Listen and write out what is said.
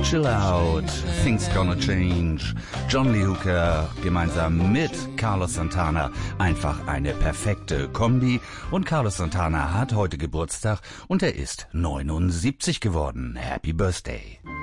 Chill Out, Things Gonna Change. John Lee Hooker gemeinsam mit Carlos Santana. Einfach eine perfekte Kombi. Und Carlos Santana hat heute Geburtstag und er ist 79 geworden. Happy Birthday.